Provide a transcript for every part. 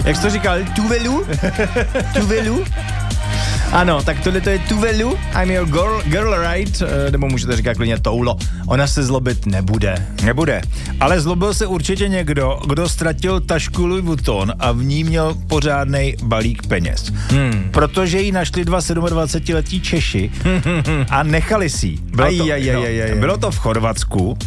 Jak jsi to říkal? Tuvelu? Tuvelu? Ano, tak tohle to je Tuvelu, I'm your girl right, nebo můžete říkat klidně toulo. Ona se zlobit nebude. Nebude. Ale zlobil se určitě někdo, kdo ztratil tašku Louis Vuitton a v ní měl pořádnej balík peněz. Protože ji našli dva 27letí Češi a nechali si ji. Bylo to v Chorvatsku.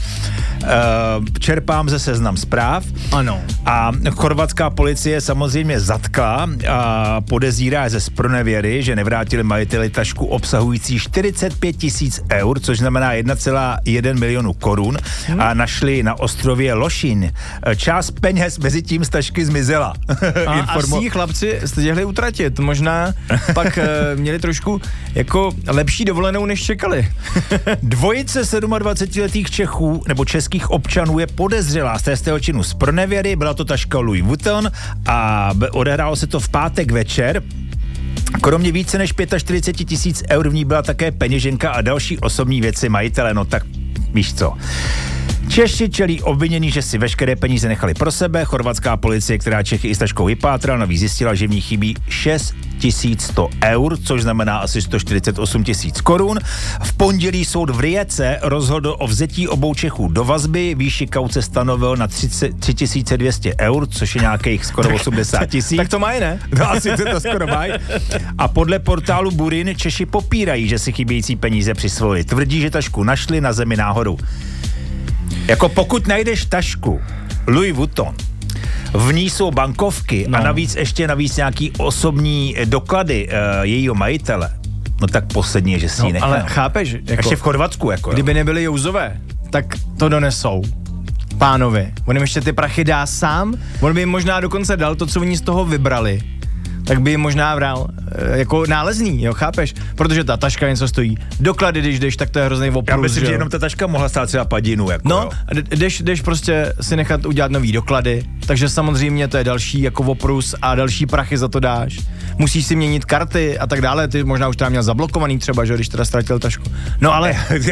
Čerpám ze Seznam Zpráv. Ano. A chorvatská policie samozřejmě zatkla a podezírá ze zpronevěry, že nevrátili majiteli tašku obsahující 45 000 eur, což znamená 1,1 milionu korun a našli na ostrově Lošín. Část peněz mezi tím z tašky zmizela. A si chlapci stihli utratit. Možná pak měli trošku jako lepší dovolenou, než čekali. Dvojice 27letých Čechů nebo českých občanů je podezřelá z trestného činu z pronevěry. Byla to taška Louis Vuitton a odehrálo se to v pátek večer. Kromě více než 45 000 eur v ní byla také peněženka a další osobní věci majitele. No tak víš co. Češi čelí obvinění, že si veškeré peníze nechali pro sebe. Chorvatská policie, která Čechy i s taškou vypátrala, navíc zjistila, že v ní chybí 6 100 eur, což znamená asi 148 000 korun. V pondělí soud v Rijece rozhodl o vzetí obou Čechů do vazby. Výši kauce stanovil na 3 200 eur, což je nějakých skoro 80 000. Tak to mají, ne? No asi to skoro mají. A podle portálu Burin Češi popírají, že si chybějící peníze přisvojili. Tvrdí, že tašku našli na zemi náhodou. Jako pokud najdeš tašku Louis Vuitton, v ní jsou bankovky a navíc nějaký osobní doklady jejího majitele, no tak poslední je, že si ji nechal. Ale chápeš? Jako, ještě v Chorvatsku. Jako, kdyby nebyli Jouzové, tak to donesou. Pánovi. On jim ještě ty prachy dá sám, on by jim možná dokonce dal to, co oni z toho vybrali, tak by jim možná vral jako nálezný, jo, chápeš? Protože ta taška něco stojí. Doklady, když jdeš, tak to je hrozný oprus. Já myslím, že jenom ta taška mohla stát třeba padinu. Jako, no, jdeš prostě si nechat udělat nový doklady, takže samozřejmě to je další jako oprus a další prachy za to dáš. Musíš si měnit karty a tak dále, ty možná už tam měl zablokovaný třeba, že když teda ztratil tašku. No ale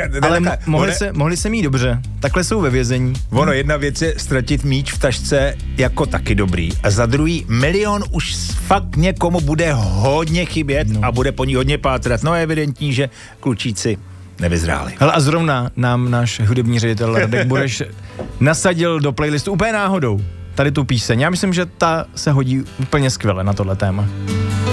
mohli se mít dobře, takhle jsou ve vězení. Ono, jedna věc je ztratit míč v tašce jako taky dobrý a za druhý 1 milion už fakt někomu bude hodně chybět a bude po ní hodně pátrat. No je evidentní, že klučíci nevyzráli. Hele, a zrovna nám náš hudební ředitel Radek Bureš nasadil do playlistu úplně náhodou tady tu píseň. Já myslím, že ta se hodí úplně skvěle na tohle téma.